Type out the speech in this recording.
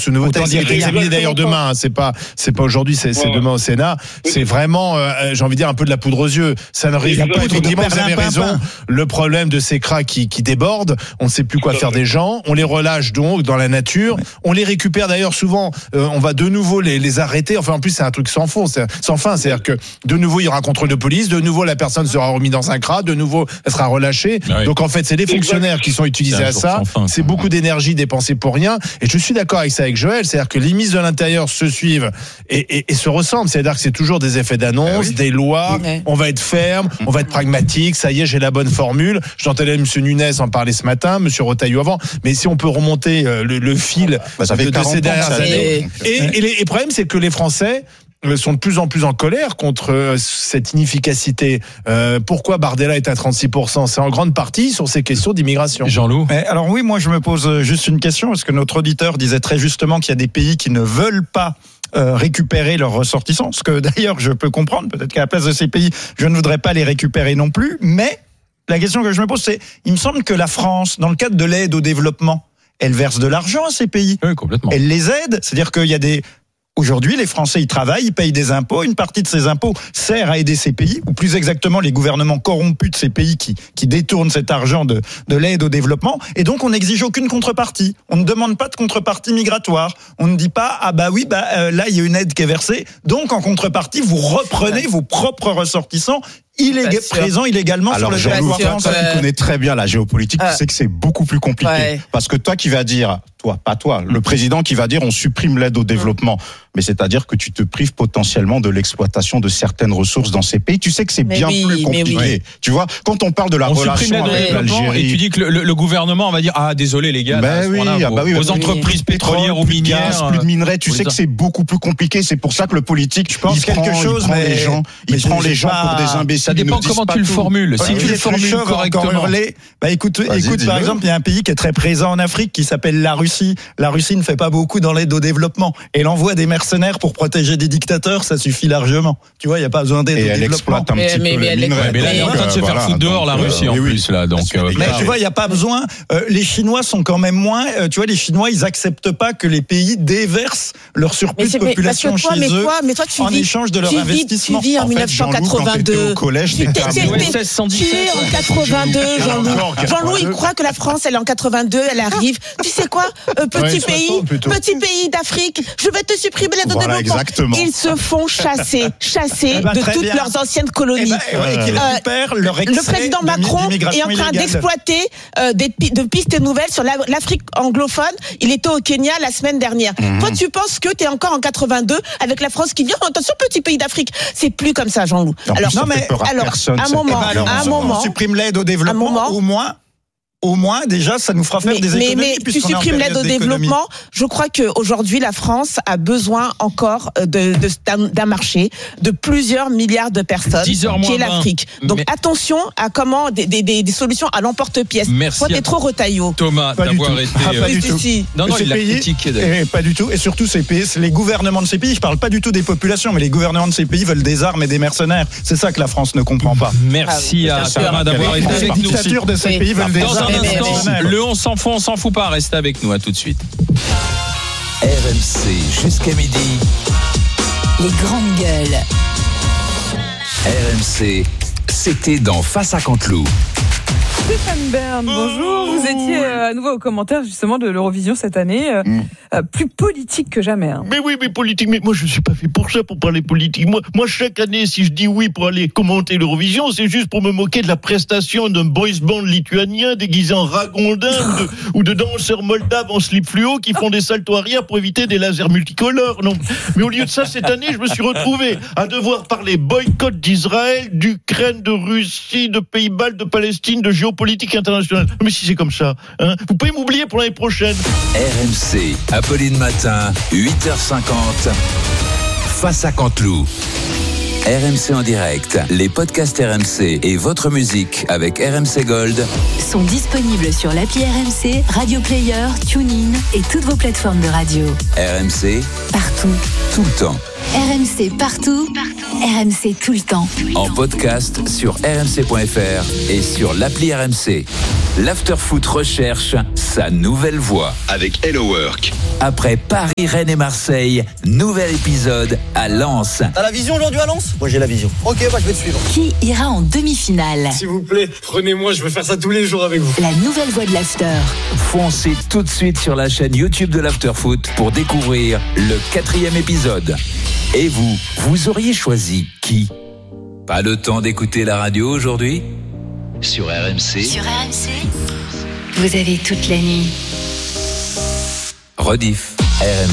ce nouveau texte qui est examiné d'ailleurs demain. C'est pas aujourd'hui, c'est demain au Sénat. C'est vraiment, j'ai envie de dire, un peu de la poudre aux yeux. Ça ne résout pas. Effectivement, vous avez raison. Le problème de ces craques qui débordent, on ne sait plus quoi faire des gens. On les relâche donc dans la nature. On les récupère d'ailleurs souvent. On va de nouveau les arrêter. Enfin, en plus, c'est un truc sans fond, sans fin. C'est-à-dire que de nouveau, il y aura un contrôle de police. De nouveau, la personne sera remise dans un CRA. De nouveau, elle sera relâchée. Oui. Donc en fait, c'est les fonctionnaires qui sont utilisés à ça. C'est beaucoup d'énergie dépensée pour rien. Et je suis d'accord avec ça avec Joël. C'est-à-dire que les ministres de l'Intérieur se suivent et se ressemblent. C'est-à-dire que c'est toujours des effets d'annonce, des lois. On va être ferme, on va être pragmatique. Ça y est, j'ai la bonne formule. J'entendais M. Nunez en parler ce matin, M. Retailleau avant. Mais si on peut remonter le fil de ces dernières années. Et le problème, c'est que les Français sont de plus en plus en colère contre cette inefficacité. Pourquoi Bardella est à 36%? C'est en grande partie sur ces questions d'immigration. Jean-Loup. Alors oui, moi je me pose juste une question, parce que notre auditeur disait très justement qu'il y a des pays qui ne veulent pas récupérer leurs ressortissants, ce que d'ailleurs je peux comprendre. Peut-être qu'à la place de ces pays, je ne voudrais pas les récupérer non plus, mais la question que je me pose, c'est, il me semble que la France, dans le cadre de l'aide au développement, elle verse de l'argent à ces pays. Oui, complètement. Elle les aide, c'est-à-dire qu'il y a des... Aujourd'hui, les Français, ils travaillent, ils payent des impôts. Une partie de ces impôts sert à aider ces pays, ou plus exactement les gouvernements corrompus de ces pays qui détournent cet argent de l'aide au développement. Et donc, on n'exige aucune contrepartie. On ne demande pas de contrepartie migratoire. On ne dit pas, là, il y a une aide qui est versée. Donc, en contrepartie, vous reprenez vos propres ressortissants présent illégalement. Alors, sur le territoire. Toi qui connais très bien la géopolitique, tu sais que c'est beaucoup plus compliqué. Ouais. Parce que toi qui vas dire, le président qui va dire on supprime l'aide au développement, mais c'est-à-dire que tu te prives potentiellement de l'exploitation de certaines ressources dans ces pays. Tu sais que c'est plus compliqué. Oui. Tu vois, quand on parle de la relation avec l'Algérie, et tu dis que le gouvernement va dire désolé les gars, aux entreprises pétrolières ou minières, plus de minerais, tu sais que c'est beaucoup plus compliqué. C'est pour ça que le politique, je pense il prend les gens pour des imbéciles. Ça dépend comment tu le formules. Si tu le formules correctement. Écoute, par exemple, il y a un pays qui est très présent en Afrique qui s'appelle la Russie. La Russie ne fait pas beaucoup dans l'aide au développement. Elle envoie des mercenaires pour protéger des développement, ça suffit largement. Tu vois, il n'y a pas besoin d'aide au développement. Et elle exploite un petit peu le minerai. Mais là, elle est en train de se faire foutre dehors, la Russie, en plus, là. Donc, mais tu vois, il n'y a pas besoin. Les Chinois sont quand même moins. Tu vois, les Chinois, ils n'acceptent pas que les pays déversent leur surplus de population chez eux en échange de leur investissement. Tu vis en 1982. Tu es en 82, Jean-Loup, il croit que la France, elle est en 82, elle arrive. Tu sais quoi, petit pays d'Afrique, je vais te supprimer l'aide au développement. Exactement. Ils se font chasser de toutes leurs anciennes colonies. Le président Macron est en train d'exploiter de pistes nouvelles sur l'Afrique anglophone. Il était au Kenya la semaine dernière. Toi, tu penses que tu es encore en 82 avec la France qui vient. Attention, petit pays d'Afrique. C'est plus comme ça, Jean-Loup. Un moment, on supprime l'aide au développement, au moins, déjà, ça nous fera faire des économies. Mais tu supprimes l'aide au développement. Je crois qu'aujourd'hui, la France a besoin encore d'un marché de plusieurs milliards de personnes, qui est l'Afrique. Donc attention à comment des solutions à l'emporte-pièce. Toi, t'es trop Retailleau. Thomas, d'avoir été... Pas du tout. Non, il l'a critiqué d'ailleurs. Pas du tout. Et surtout, ces pays, les gouvernements de ces pays, je parle pas du tout des populations, mais les gouvernements de ces pays veulent des armes et des mercenaires. C'est ça que la France ne comprend pas. Merci à Thomas d'avoir été avec nous. Les dictatures de ces pays veulent des armes. Le on s'en fout pas, restez avec nous, à tout de suite. RMC jusqu'à midi. Les grandes gueules. RMC, c'était dans Face à Canteloup. Stéphane Bern, bonjour. Vous étiez à nouveau au commentaire justement de l'Eurovision cette année, plus politique que jamais. Mais oui, mais politique. Mais moi, je suis pas fait pour ça, pour parler politique. Moi, chaque année, si je dis oui pour aller commenter l'Eurovision, c'est juste pour me moquer de la prestation d'un boys band lituanien déguisé en ragondin ou de danseurs moldaves en slip fluo qui font des saltos arrière pour éviter des lasers multicolores. Non. Mais au lieu de ça, cette année, je me suis retrouvé à devoir parler boycott d'Israël, d'Ukraine, de Russie, de Pays-Bas, de Palestine, de géopolitique internationale. Mais si c'est comme ça, vous pouvez m'oublier pour l'année prochaine. RMC, Apolline Matin, 8h50, Face à Canteloup. RMC en direct, les podcasts RMC et votre musique avec RMC Gold sont disponibles sur l'appli RMC, Radio Player, TuneIn et toutes vos plateformes de radio. RMC, partout, tout le temps. RMC partout, RMC tout le temps. En podcast sur rmc.fr et sur l'appli RMC. L'Afterfoot recherche sa nouvelle voix avec Hello Work. Après Paris, Rennes et Marseille, nouvel épisode à Lens. T'as la vision aujourd'hui à Lens ? Moi j'ai la vision. Ok, je vais te suivre. Qui ira en demi-finale ? S'il vous plaît, prenez-moi, je veux faire ça tous les jours avec vous. La nouvelle voix de l'After. Foncez tout de suite sur la chaîne YouTube de l'Afterfoot pour découvrir le 4e épisode. Et vous auriez choisi qui ? Pas le temps d'écouter la radio aujourd'hui ? Sur RMC. Sur RMC, vous avez toute la nuit. Rediff, RMC.